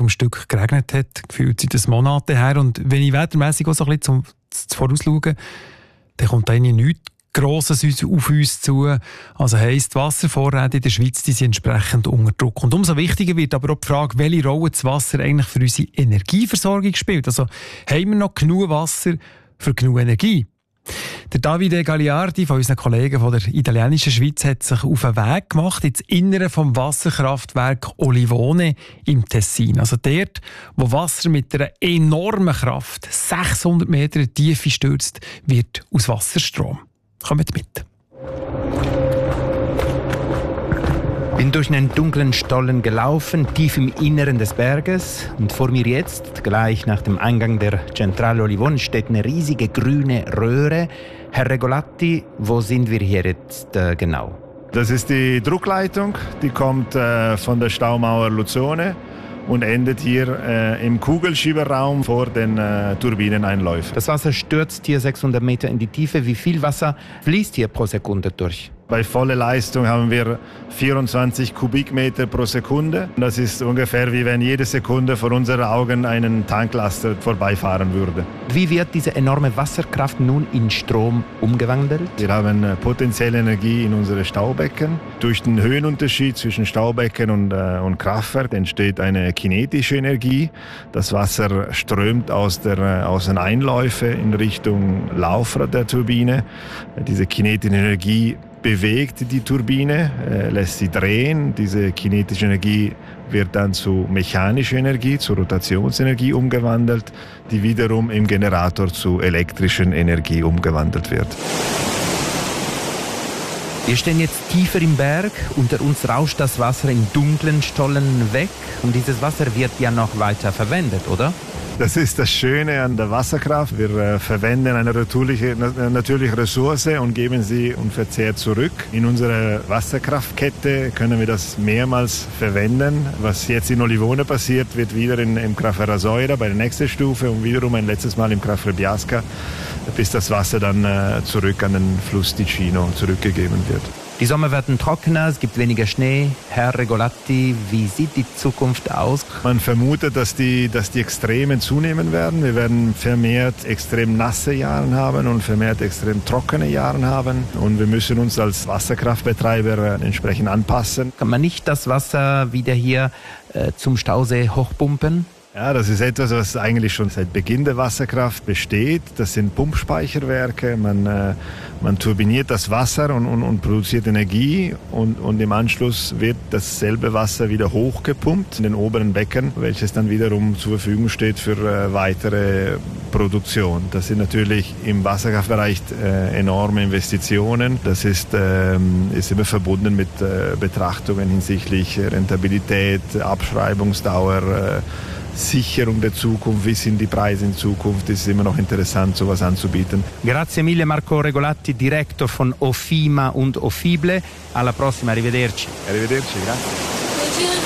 am Stück geregnet hat, gefühlt seit Monaten her. Und wenn ich wettermässig auch so ein bisschen vorausschaue, dann kommt da nichts Grosses auf uns zu. Also heisst, die Wasservorräte in der Schweiz die sind entsprechend unter Druck. Und umso wichtiger wird aber auch die Frage, welche Rolle das Wasser eigentlich für unsere Energieversorgung spielt. Also haben wir noch genug Wasser für genug Energie? Der Davide Gagliardi von unseren Kollegen von der italienischen Schweiz hat sich auf den Weg gemacht ins Innere vom Wasserkraftwerk Olivone im Tessin. Also dort, wo Wasser mit einer enormen Kraft 600 Meter in die Tiefe stürzt, wird aus Wasserstrom. Kommt mit. Bin durch einen dunklen Stollen gelaufen, tief im Inneren des Berges. Und vor mir jetzt, gleich nach dem Eingang der Centrale Olivone, steht eine riesige grüne Röhre. Herr Regolatti, wo sind wir hier jetzt genau? Das ist die Druckleitung, die kommt von der Staumauer Luzone und endet hier im Kugelschieberraum vor den Turbineneinläufen. Das Wasser stürzt hier 600 Meter in die Tiefe. Wie viel Wasser fließt hier pro Sekunde durch? Bei voller Leistung haben wir 24 Kubikmeter pro Sekunde. Das ist ungefähr wie wenn jede Sekunde vor unseren Augen einen Tanklaster vorbeifahren würde. Wie wird diese enorme Wasserkraft nun in Strom umgewandelt? Wir haben potenzielle Energie in unsere Staubecken. Durch den Höhenunterschied zwischen Staubecken und Kraftwerk entsteht eine kinetische Energie. Das Wasser strömt aus den Einläufen in Richtung Laufrad der Turbine. Diese kinetische Energie bewegt die Turbine, lässt sie drehen. Diese kinetische Energie wird dann zu mechanischer Energie, zu Rotationsenergie umgewandelt, die wiederum im Generator zu elektrischen Energie umgewandelt wird. Wir stehen jetzt tiefer im Berg. Unter uns rauscht das Wasser in dunklen Stollen weg. Und dieses Wasser wird ja noch weiter verwendet, oder? Das ist das Schöne an der Wasserkraft. Wir verwenden eine natürliche Ressource und geben sie unverzehrt zurück. In unserer Wasserkraftkette können wir das mehrmals verwenden. Was jetzt in Olivone passiert, wird wieder im Kraftwerk Rasoira bei der nächsten Stufe und wiederum ein letztes Mal im Kraftwerk Biasca, bis das Wasser dann zurück an den Fluss Ticino zurückgegeben wird. Die Sommer werden trockener, es gibt weniger Schnee. Herr Regolatti, wie sieht die Zukunft aus? Man vermutet, dass die Extremen zunehmen werden. Wir werden vermehrt extrem nasse Jahre haben und vermehrt extrem trockene Jahre haben. Und wir müssen uns als Wasserkraftbetreiber entsprechend anpassen. Kann man nicht das Wasser wieder hier zum Stausee hochpumpen? Ja, das ist etwas, was eigentlich schon seit Beginn der Wasserkraft besteht. Das sind Pumpspeicherwerke. Man turbiniert das Wasser und produziert Energie und im Anschluss wird dasselbe Wasser wieder hochgepumpt in den oberen Becken, welches dann wiederum zur Verfügung steht für weitere Produktion. Das sind natürlich im Wasserkraftbereich enorme Investitionen. Das ist immer verbunden mit Betrachtungen hinsichtlich Rentabilität, Abschreibungsdauer, Sicherung der Zukunft, wie sind die Preise in Zukunft, es ist immer noch interessant, sowas anzubieten. Grazie mille Marco Regolatti, Direktor von Ofima und Ofible. Alla prossima, arrivederci. Arrivederci, grazie.